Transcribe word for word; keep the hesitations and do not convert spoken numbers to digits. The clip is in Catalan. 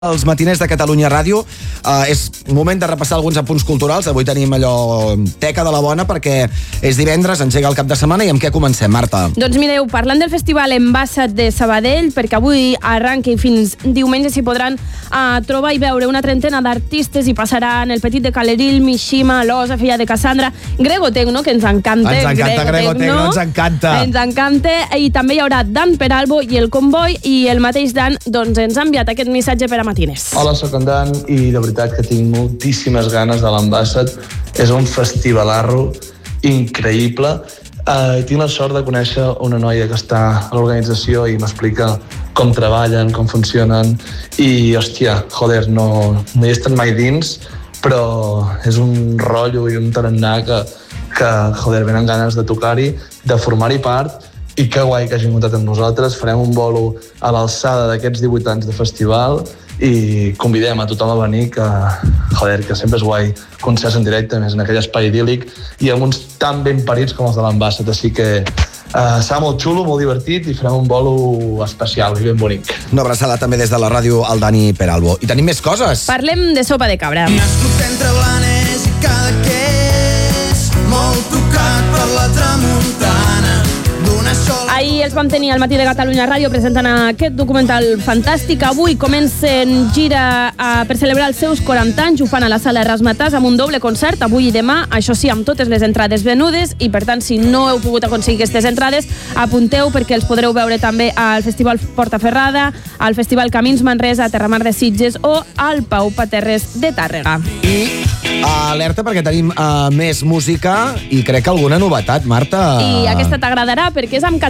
Els matiners de Catalunya Ràdio. Uh, és moment de repassar alguns apunts culturals. Avui tenim allò teca de la bona perquè és divendres, engega el cap de setmana. I amb què comencem, Marta? Doncs mireu, parlant del festival Envasat de Sabadell, perquè avui arranca i fins diumenge s'hi podran uh, trobar i veure una trentena d'artistes. Hi passaran el Petit de Calerill, Mishima, Losa, Filla de Cassandra, Grego Tecno, que ens encanta. Ens encanta Grego Tecno, ens encanta. Ens encanta. I també hi haurà Dan Peralbo i el Comboi, i el mateix Dan doncs, ens ha enviat aquest missatge per a Matines. Hola, soc en Dan i de veritat que tinc moltíssimes ganes de l'Envasat. És un festivalarro increïble. Uh, tinc la sort de conèixer una noia que està a l'organització i m'explica com treballen, com funcionen i, hòstia, joder, no, no hi he estat mai dins, però és un rotllo i un tarannà que, que joder, venen ganes de tocar-hi, de formar-hi part. I que guai que hagin comptat amb nosaltres. Farem un bolo a l'alçada d'aquests divuit anys de festival i convidem a tothom a venir, que, joder, que sempre és guai concerts en directe, més en aquell espai idíl·lic i amb uns tan ben parits com els de l'Envasat. Així que uh, serà molt xulo, molt divertit i farem un bolo especial i ben bonic. Una abraçada també des de la ràdio al Dani Peralbo. I tenim més coses. Parlem de sopa de cabra. Nascut entre Blanes i Cadaqués, molt tocat per la tramuntana. Ahir els vam tenir al Matí de Catalunya Ràdio presentant aquest documental fantàstic. Avui comencen gira uh, per celebrar els seus quaranta anys. Ho fan a la sala Erasmatàs amb un doble concert, avui i demà, això sí, amb totes les entrades venudes, i per tant, si no heu pogut aconseguir aquestes entrades, apunteu perquè els podreu veure també al Festival Portaferrada, al Festival Camins Manresa, a Terramar de Sitges o al Pau Paterres de Tàrrega. I alerta perquè tenim uh, més música i crec que alguna novetat, Marta. I aquesta t'agradarà perquè és amb